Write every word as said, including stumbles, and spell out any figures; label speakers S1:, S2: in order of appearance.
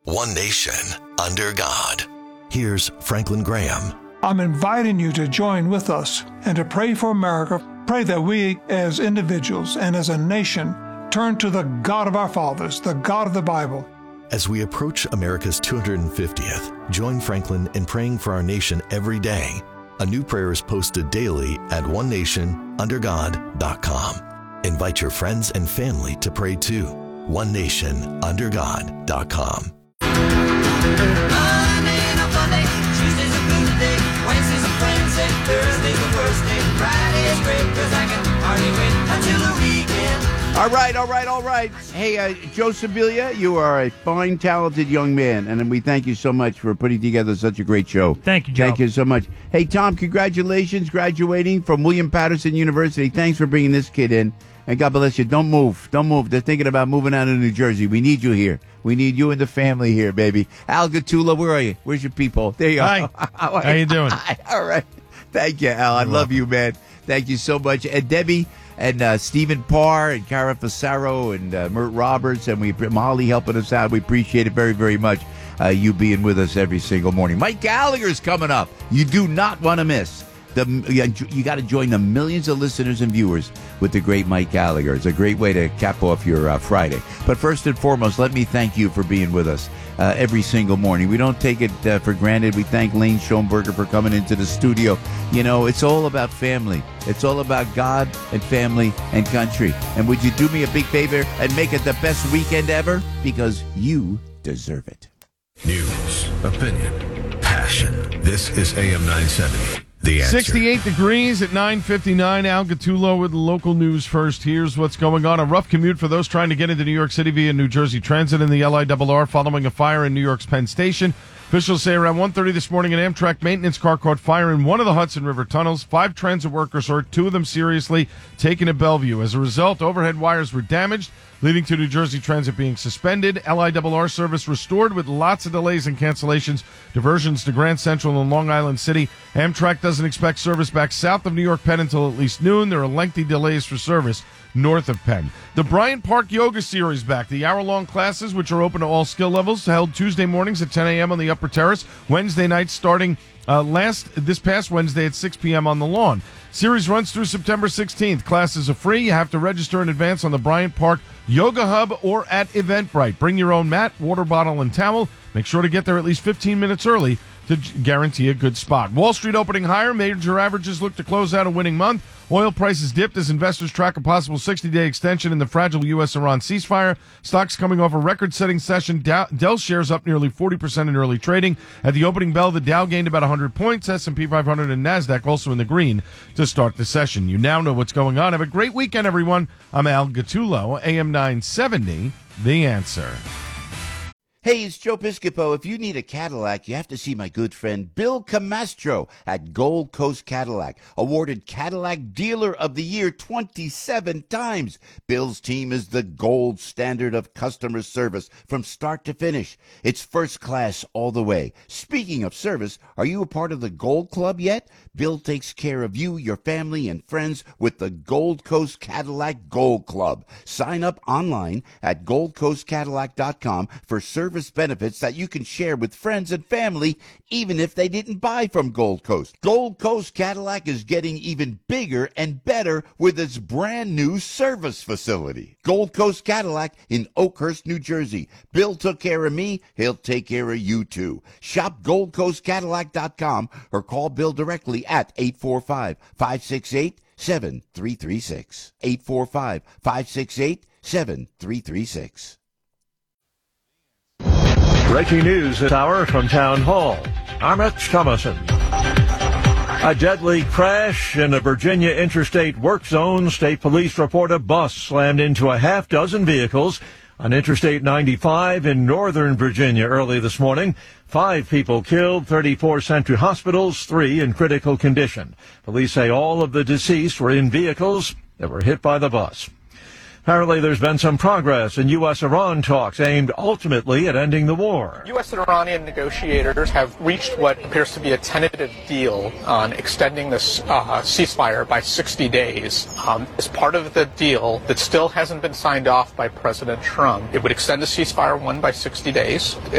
S1: One nation, under God. Here's Franklin Graham.
S2: I'm inviting you to join with us and to pray for America. Pray that we, as individuals and as a nation, turn to the God of our fathers, the God of the Bible.
S1: As we approach America's two hundred fiftieth, join Franklin in praying for our nation every day. A new prayer is posted daily at one nation under god dot com. Invite your friends and family to pray too. one nation under god dot com.
S3: Monday to Monday, Tuesday's a good day, Wednesday's a Wednesday, Thursday's the worst day, Friday is great because I can hardly wait until the weekend.
S4: All right, all right, all right. Hey, uh, Joe Sibilia, you are a fine, talented young man, and we thank you so much for putting together such a great show.
S5: Thank you, Joe.
S4: Thank you so much. Hey, Tom, congratulations graduating from William Patterson University. Thanks for bringing this kid in, and God bless you. Don't move. Don't move. They're thinking about moving out of New Jersey. We need you here. We need you and the family here, baby. Al Gattullo, where are you? Where's your people? There you are.
S5: Hi. How you doing?
S4: All right. Thank you, Al. I
S5: You're
S4: love
S5: welcome.
S4: you, man. Thank you so much. And Debbie and uh, Stephen Parr and Cara Fasaro and uh, Mert Roberts and we Molly helping us out. We appreciate it very, very much, uh, you being with us every single morning. Mike Gallagher's coming up. You do not want to miss. The, you got to join the millions of listeners and viewers with the great Mike Gallagher. It's a great way to cap off your uh, Friday. But first and foremost, let me thank you for being with us uh, every single morning. We don't take it uh, for granted. We thank Lane Schoenberger for coming into the studio. You know, it's all about family. It's all about God and family and country. And would you do me a big favor and make it the best weekend ever? Because you deserve it.
S6: News, opinion, passion. This is A M nine seventy. The Answer.
S5: sixty-eight degrees at nine fifty-nine. Al Gattullo with the local news first. Here's what's going on. A rough commute for those trying to get into New York City via New Jersey Transit and the L I R R following a fire in New York's Penn Station. Officials say around one thirty this morning, an Amtrak maintenance car caught fire in one of the Hudson River tunnels. Five transit workers hurt, two of them seriously, taken to Bellevue. As a result, overhead wires were damaged, leading to New Jersey Transit being suspended. L I R R service restored with lots of delays and cancellations. Diversions to Grand Central and Long Island City. Amtrak doesn't expect service back south of New York Penn until at least noon. There are lengthy delays for service north of Penn. The Bryant Park Yoga Series back. The hour-long classes, which are open to all skill levels, held Tuesday mornings at ten a.m. on the Upper Terrace. Wednesday nights starting uh, last this past Wednesday at six p.m. on the lawn. Series runs through September sixteenth. Classes are free. You have to register in advance on the Bryant Park Yoga Hub or at Eventbrite. Bring your own mat, water bottle, and towel. Make sure to get there at least fifteen minutes early to guarantee a good spot. Wall Street opening higher. Major averages look to close out a winning month. Oil prices dipped as investors track a possible sixty-day extension in the fragile U S Iran ceasefire. Stocks coming off a record-setting session. Dow, Dell shares up nearly forty percent in early trading. At the opening bell, the Dow gained about one hundred points. S and P five hundred and NASDAQ also in the green to start the session. You now know what's going on. Have a great weekend, everyone. I'm Al Gattullo, A M nine seventy, The Answer.
S4: Hey, it's Joe Piscopo. If you need a Cadillac, you have to see my good friend Bill Camastro at Gold Coast Cadillac, awarded Cadillac Dealer of the Year twenty-seven times. Bill's team is the gold standard of customer service from start to finish. It's first class all the way. Speaking of service, are you a part of the Gold Club yet? Bill takes care of you, your family, and friends with the Gold Coast Cadillac Gold Club. Sign up online at gold coast cadillac dot com for service benefits that you can share with friends and family, even if they didn't buy from Gold Coast. Gold Coast Cadillac is getting even bigger and better with its brand new service facility. Gold Coast Cadillac in Oakhurst, New Jersey. Bill took care of me. He'll take care of you too. Shop gold coast cadillac dot com or call Bill directly at eight four five, five six eight, seven three three six. eight four five, five six eight, seven three three six.
S7: Breaking news this hour from Town Hall. I'm Rich Thomason. A deadly crash in the Virginia Interstate Work Zone. State police report a bus slammed into a half dozen vehicles on Interstate ninety-five in northern Virginia early this morning. Five people killed, thirty-four sent to hospitals, three in critical condition. Police say all of the deceased were in vehicles that were hit by the bus. Apparently, there's been some progress in U S Iran talks aimed ultimately at ending the war.
S8: U S and Iranian negotiators have reached what appears to be a tentative deal on extending this uh, ceasefire by sixty days. Um, as part of the deal that still hasn't been signed off by President Trump, it would extend the ceasefire one by sixty days.